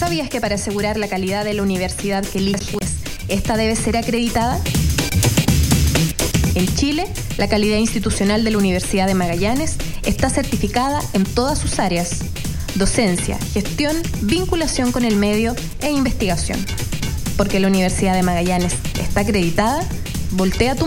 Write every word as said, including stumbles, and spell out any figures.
¿Sabías que para asegurar la calidad de la universidad que eliges, esta debe ser acreditada? En Chile, la calidad institucional de la Universidad de Magallanes está certificada en todas sus áreas: docencia, gestión, vinculación con el medio e investigación. Porque la Universidad de Magallanes está acreditada, voltea tu